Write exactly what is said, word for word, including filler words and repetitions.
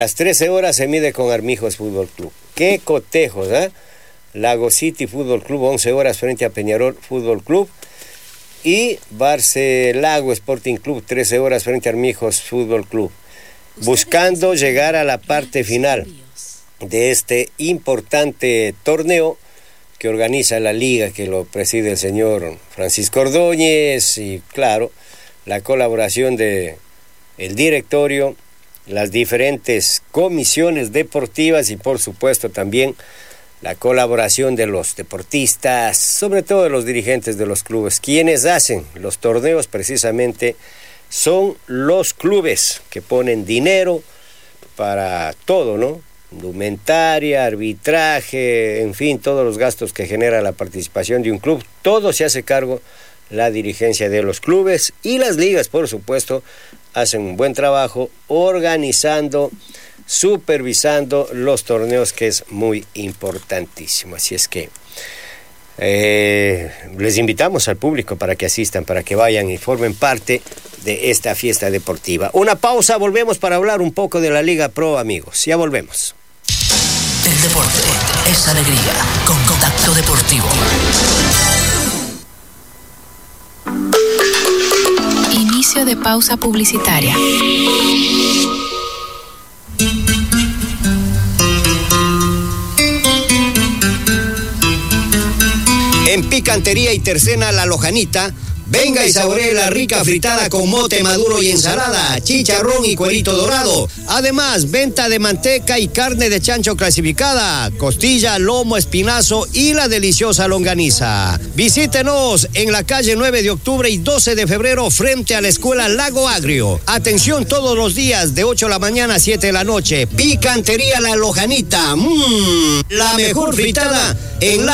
A las trece horas se mide con Armijos Fútbol Club. ¡Qué cotejos, eh! Lago City Fútbol Club, once horas frente a Peñarol Fútbol Club. Y Barcelago Sporting Club, trece horas frente a Armijos Fútbol Club. Buscando llegar a la parte final de este importante torneo que organiza la liga, que lo preside el señor Francisco Ordóñez, y claro, la colaboración de el directorio, las diferentes comisiones deportivas y por supuesto también la colaboración de los deportistas, sobre todo de los dirigentes de los clubes. Quienes hacen los torneos precisamente son los clubes que ponen dinero para todo, ¿no? Indumentaria, arbitraje, en fin, todos los gastos que genera la participación de un club, todo se hace cargo la dirigencia de los clubes, y las ligas, por supuesto, hacen un buen trabajo organizando, supervisando los torneos, que es muy importantísimo. Así es que eh, les invitamos al público para que asistan, para que vayan y formen parte de esta fiesta deportiva. Una pausa, volvemos para hablar un poco de la Liga Pro, amigos. Ya volvemos. El deporte es alegría, con Contacto Deportivo. Inicio de pausa publicitaria. En Picantería y Tercena La Lojanita, venga y saboree la rica fritada con mote maduro y ensalada, chicharrón y cuerito dorado. Además, venta de manteca y carne de chancho clasificada, costilla, lomo, espinazo y la deliciosa longaniza. Visítenos en la calle nueve de octubre y doce de febrero frente a la escuela Lago Agrio. Atención todos los días de ocho de la mañana a siete de la noche. Picantería La Lojanita. Mmm, la mejor fritada en la